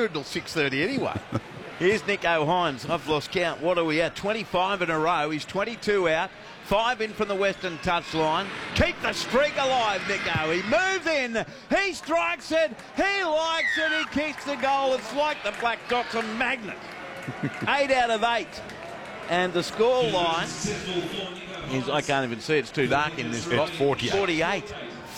here until 6:30 anyway. Here's Nicho Hines. I've lost count. What are we at? 25 in a row. He's 22 out. 5 in from the western touchline. Keep the streak alive, Nicho. He moves in. He strikes it. He likes it. He kicks the goal. It's like the Black Doc's a magnet. 8 out of 8. And the score line is, I can't even see, it's too dark in this box. 48.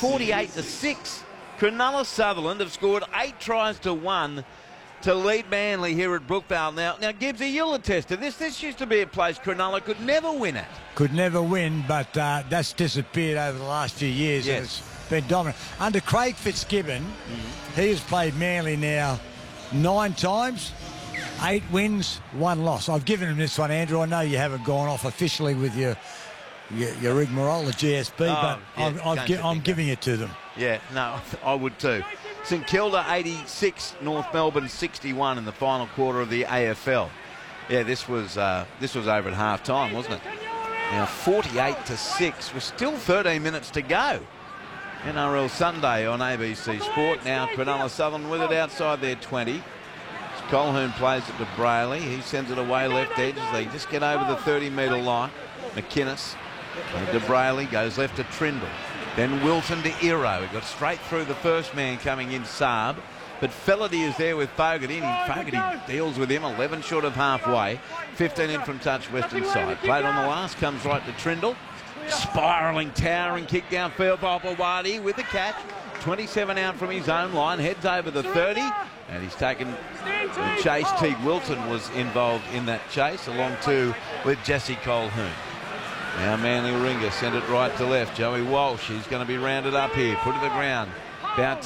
48-6. Cronulla Sutherland have scored 8 tries to 1 to lead Manly here at Brookvale. Now, Gibbsy, you'll attest to this. This used to be a place Cronulla could never win at. Could never win, but that's disappeared over the last few years. Yes. And it's been dominant. Under Craig Fitzgibbon, he has played Manly now 9 times, 8 wins, 1 loss. I've given him this one, Andrew. I know you haven't gone off officially with your rigmarole, the GSB, but yeah, I'm giving it to them. Yeah, no, I would too. St Kilda 86, North Melbourne 61 in the final quarter of the AFL. Yeah, this was over at half time, wasn't it? Now 48-6 with still 13 minutes to go. NRL Sunday on ABC Sport. Now Cronulla Southern with it outside their 20. Colquhoun plays it to Brayley. He sends it away left edge as they just get over the 30-metre line. McInnes to Brayley, goes left to Trindle. Then Wilson to Iro. He got straight through the first man coming in, Saab. But Felaty is there with Fogarty, and Fogarty deals with him, 11 short of halfway. 15 in from touch, western side. Played on the last, comes right to Trindle. Spiralling, towering kick downfield by Opawati with the catch. 27 out from his own line, heads over the 30, and he's taken the chase. Teague Wilson was involved in that chase, along too with Jesse Colquhoun. Now Manly Warringah sent it right to left. Joey Walsh, he's going to be rounded up here, put to the ground. About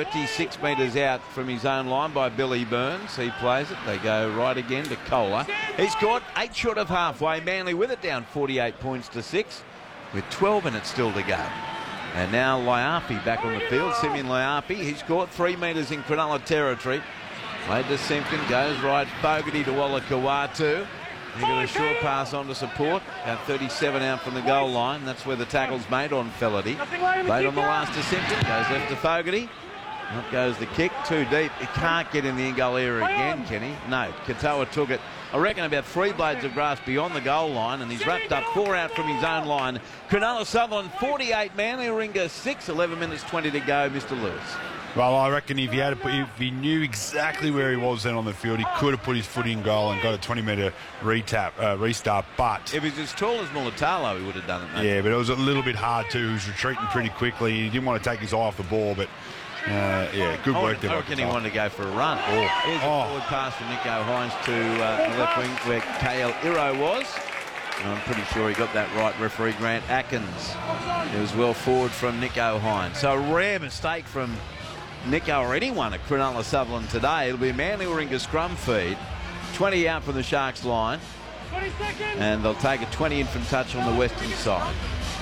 36 metres out from his own line by Billy Burns. He plays it. They go right again to Kohler. He's caught 8 short of halfway. Manly with it down 48 points to 6 with 12 minutes still to go. And now Liapi back on the field. Simeon Liapi. He's caught 3 metres in Cronulla territory. Played to Simpkin. Goes right. Fogarty to Walla Kawatu. He got a short pass on to support. About 37 out from the goal line. That's where the tackle's made on Felaty. Played on the last to Simpkin. Goes left to Fogarty. Up goes the kick. Too deep. He can't get in the in-goal area again, can he? No. Katoa took it, I reckon, about 3 blades of grass beyond the goal line, and he's wrapped up 4 out from his own line. Cronulla Sutherland 48, Manly Warringah 6, 11 minutes 20 to go. Mr. Lewis. Well, I reckon if he knew exactly where he was then on the field, he could have put his foot in goal and got a 20-metre restart. But if he's as tall as Mulatalo, he would have done it, mate. Yeah, but it was a little bit hard too. He was retreating pretty quickly. He didn't want to take his eye off the ball, but yeah, good work there. I reckon he wanted to go for a run. Here's a forward pass from Nicho Hines to the left wing where KL Iro was. And I'm pretty sure he got that right, referee Grant Atkins. It was well forward from Nicho Hines. So a rare mistake from Nicho or anyone at Cronulla Sutherland today. It'll be a Manly Warringah scrum feed. 20 out from the Sharks line. 20 seconds. And they'll take a 20 in from touch on the western side.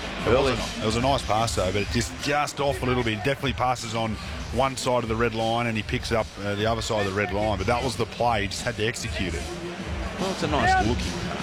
It was a nice pass though, but it just off a little bit. It definitely passes on one side of the red line and he picks up the other side of the red line. But that was the play. He just had to execute it. Well, it's a nice looking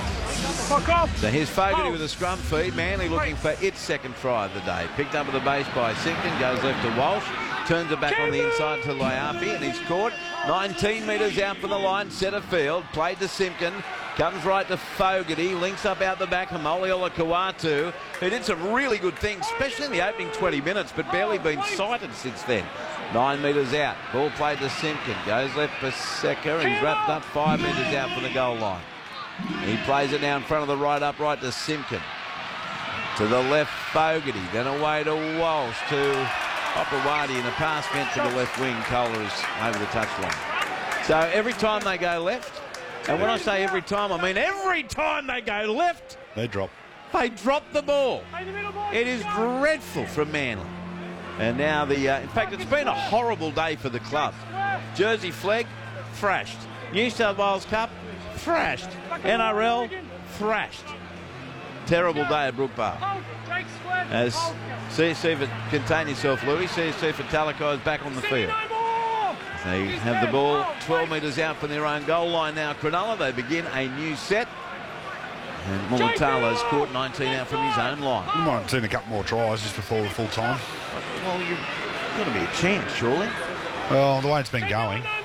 pass. So here's Fogarty with a scrum feed. Manly looking for its 2nd try of the day. Picked up at the base by Simpkin. Goes left to Walsh. Turns it back on the inside to Liapi, and he's caught 19 metres out from the line, centre field, played to Simpkin, comes right to Fogarty, links up out the back, Hamoli Kawatu, who did some really good things, especially in the opening 20 minutes, but barely been sighted since then. 9 metres out, ball played to Simpkin, goes left for Secker, and he's wrapped up 5 metres out from the goal line. He plays it now in front of the right upright to Simpkin. To the left, Fogarty, then away to Walsh, to Opawati, and a pass meant to the left wing. Kohler is over the touchline. So every time they go left, and when I say every time, I mean every time they go left, they drop the ball. It is dreadful from Manly. And now in fact, it's been a horrible day for the club. Jersey flag, thrashed. New South Wales Cup, thrashed. NRL, thrashed. Terrible day at Brookvale. As CSC for Contain Yourself, Louis. CSC for Talakai is back on the field. They have the ball 12 metres out from their own goal line now. Cronulla, they begin a new set. And Mulatalo's caught 19 out from his own line. You might have seen a couple more tries just before the full time. Well, you've got to be a chance, surely. Well, the way it's been going.